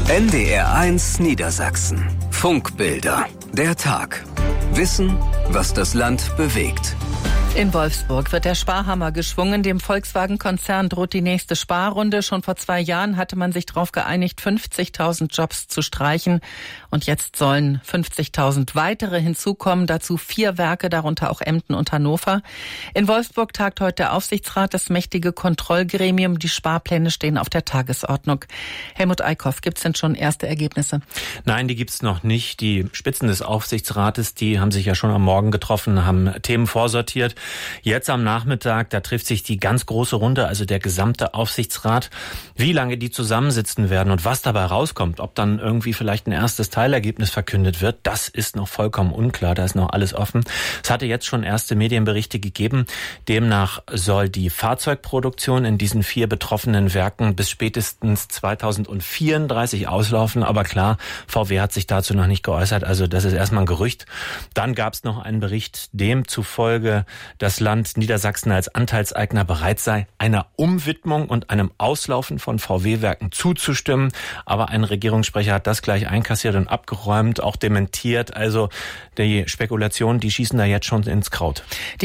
NDR1 Niedersachsen. Funkbilder. Der Tag. Wissen, was das Land bewegt. In Wolfsburg wird der Sparhammer geschwungen. Dem Volkswagen-Konzern droht die nächste Sparrunde. Schon vor 2 Jahren hatte man sich darauf geeinigt, 50.000 Jobs zu streichen. Und jetzt sollen 50.000 weitere hinzukommen. Dazu 4 Werke, darunter auch Emden und Hannover. In Wolfsburg tagt heute der Aufsichtsrat, das mächtige Kontrollgremium. Die Sparpläne stehen auf der Tagesordnung. Helmut Eickhoff, gibt's denn schon erste Ergebnisse? Nein, die gibt's noch nicht. Die Spitzen des Aufsichtsrates, die haben sich ja schon am Morgen getroffen, haben Themen vorsortiert. Jetzt am Nachmittag, da trifft sich die ganz große Runde, also der gesamte Aufsichtsrat. Wie lange die zusammensitzen werden und was dabei rauskommt, ob dann irgendwie vielleicht ein erstes Teilergebnis verkündet wird, das ist noch vollkommen unklar. Da ist noch alles offen. Es hatte jetzt schon erste Medienberichte gegeben. Demnach soll die Fahrzeugproduktion in diesen 4 betroffenen Werken bis spätestens 2034 auslaufen. Aber klar, VW hat sich dazu noch nicht geäußert. Also das ist erstmal ein Gerücht. Dann gab es noch einen Bericht, demzufolge das Land Niedersachsen als Anteilseigner bereit sei, einer Umwidmung und einem Auslaufen von VW-Werken zuzustimmen. Aber ein Regierungssprecher hat das gleich einkassiert und abgeräumt, auch dementiert. Also die Spekulationen, die schießen da jetzt schon ins Kraut.